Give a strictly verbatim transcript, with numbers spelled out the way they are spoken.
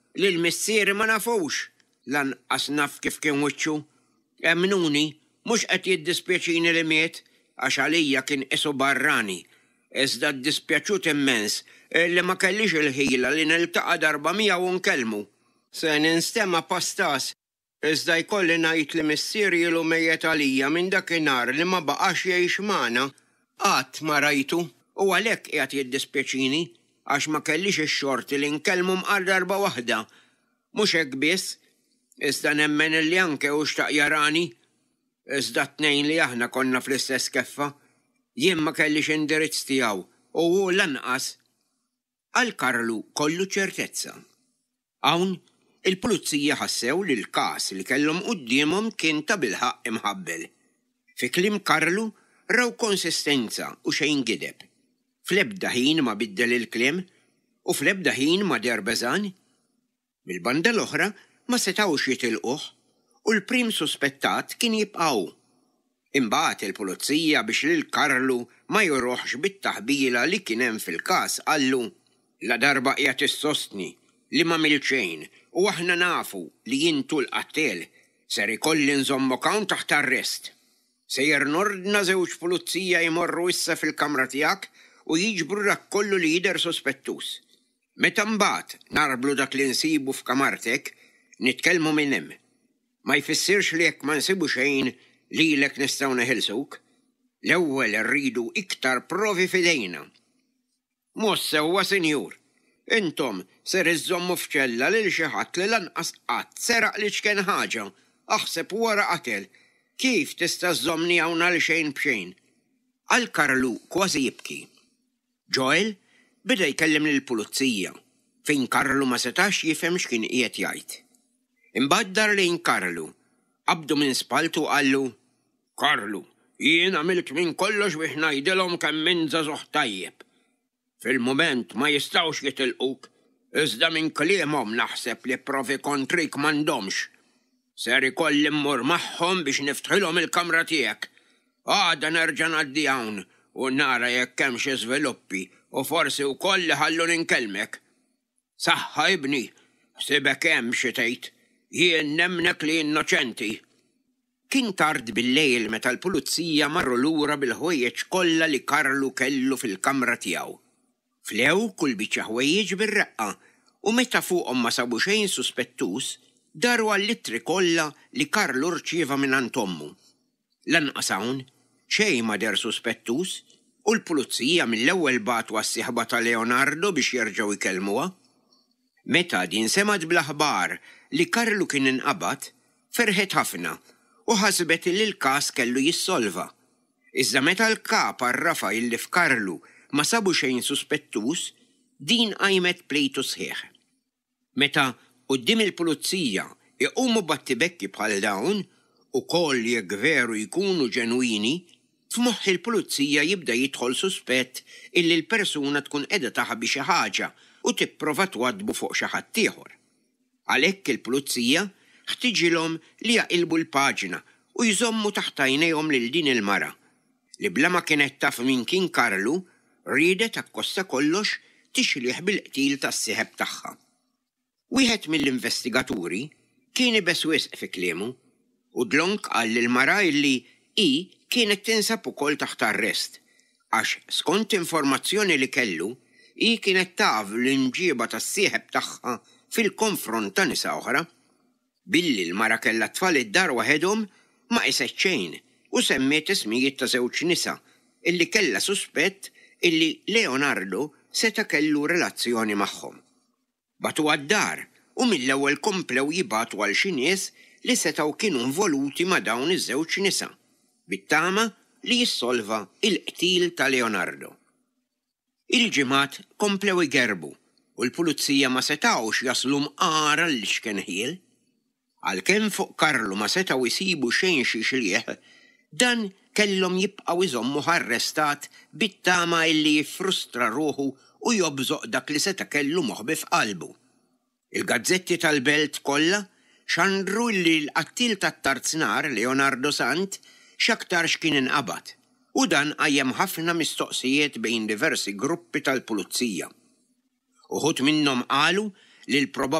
li l-missieri ma nafux lanqas naf kif kien wiċċu. Emnuni, mhux qed jiddispjaċini li miet għax għalija kien qisu barrani. Iżda ddispjaċut immens li ma kellix il-ħila li niltaqa' darba miegħu nkellmu. Se ninstema' pastas, iżda jkolli ngħid li missieri ilu mejjed għalija minn dakinhar li ma baqax jgħix magħna. Qatt ma rajtu u għalhekk qiegħed jiddispjaċini għax ma kellix ix-xorti li nkellmu mqar darba waħda. Mhux hekk biss, iżda nemmen li anke u xtaq jarani, iżda tnejn li aħna konna fl-istess keffa, jien ma kellix indirizz tiegħu u hu lanqas. Għal Karlu kollu ċertezza. Hawn il-pulizija ħassew li l-każ li kellhom qudiemhom kien ta' bilħaq imħabbel. Fi kliem Karlu raw konsistenza u xejn gideb. Fl-ebda ħin ma biddel il-kliem u fl-ebda ħin ma der beżan. Mill-banda l-oħra ma setawx jitilquh u l-prim suspettat kien jibqgħu. Imbagħad il-pulizija biex lil Karlu ma joroħx bit-taħbila li kien hemm fil-każ qallu la darba qiegħed issostni li ma milxejn u aħna nafu li jintu l-qattel ser ikolli nżommok hawn taħt arrest. Sejjer nordna żewġ pulizija jmorru issa fil-kamra tiegħek u jiġbru dak kollu li jidher sospettus. Meta mbagħad narblu dak li nsibu f'kamartek, nitkellmu minn hemm. Ma jfissirx li jekk ma nsibu xejn lilek nistgħu neħilsuk. L-ewwel irridu iktar provi f'idejna. Mhux sewwa, Sinjur. Intom ser iżommu f'ċella lil xi ħadd li lanqas qatt seraq li x'kien ħaġa, aħseb wara qatel. Kif tista' żommni hawn għal xejn b'xejn? Għal Karlu kważi jibki. Joel beda jkellem lill-pulizija fejn Karlu ma setax jifhem x'kien qiegħed jgħid. Imbagħad dar lejn Karlu, qabdu minn spaltu qallu: Karlu, jien għamilt minn kollox biex ngħidilhom kemm min żagħżugħ tajjeb. Fil-mument ma jistgħux jitilquk, iżda minn kliemhom naħseb li provi kontrik m'għandhomx. Ser ikolli mmur magħhom biex niftħilhom il-kamra tiegħek. Għada nerġa' ngħaddi hawn u nara jekk hemm xi żviluppi u forsi wkoll ħallu ninkellmek. Saħħa ibni, ħsibek hemm xi tgħid, jien nemnek li innoċenti. Kien tard bil-lejl meta l-pulizija marru lura bil-ħwejjeġ kollha li Karlu kellu fil-kamra tiegħu. Flew kull biċċa ħwejjeġ bir-reqqa u meta fuqhom ma sabu xejn suspettus, daru għall-ittri kollha li Karlu rċieva minn ommu. Lanqas hawn xejn ma der suspettus u l-pulizija mill-ewwel bagħtu għas-sieħba ta' Leonardo biex jerġgħu jkellmuha. Meta din semgħet bl-aħbar li Karlu kien inqabad, ferħet ħafna u ħasbet li l-każ kellu jissolva. Iżda meta l-kap arrafa illi f'Karlu ma sabu xejn suspettus, din qajmet plejtu sħiħ. Meta quddiem il-pulizija iqumu battibekki bħal dawn u koll jekk veru jkunu ġenwini, f'moħħ il-pulizija jibda jidħol suspett illi l-persuna tkun qiegħda taħbi xi ħaġa u tipprova twaddbu fuq xi ħadd ieħor. Għalhekk il-pulizija ħtiġilhom li jaqilbu l-paġna u jżommu taħt għajnejhom lil din il-mara li bla ma kienet taf min kien Karlu ridet akkosta kollox tixlieħ bil-qtil tas-sieħeb tagħha. Wieħed mill-investigaturi kien ibes wisq fi kliemu u dlonk qal lill-mara illi hi kienet tinsab ukoll taħt arrest għax skont informazzjoni li kellu hi kienet taf l-imġieba tas-sieħeb tagħha fil-konfront ta' nisa oħra. Billi l-mara kellha tfal id-dar waħedhom ma qiset xejn u semmiet ismijiet ta' żewġ nisa illi kellha suspett illi Leonardo seta' kellu relazzjoni magħhom. Batu għad-dar u mill-ewwel komplew jibatu għal xi nies li setgħu kienu involuti ma' dawn iż-żewġ nisa, bit-tama li jissolva il-qtil ta' Leonardo. Il-ġimgħat komplew igerbu u l-pulizija ma setgħux jaslu mqara l-xkenħiel. Għalkemm fuq Karlu ma setgħu jsibu xejn xi xlieħ, dan kellhom jibqgħu iżommu arrestat bit-tama illi jiffrustra ruħu u jobżoq dak li seta' kellu moħbi f'qalbu. Il-gazzetti tal-belt kollha xandru li l-qattil tat-Tarznar Leonardo Sant x'aktar x'kien inqabad u dan qajjem ħafna mistoqsijiet bejn diversi gruppi tal-pulizija. Uħud minnhom qalu li l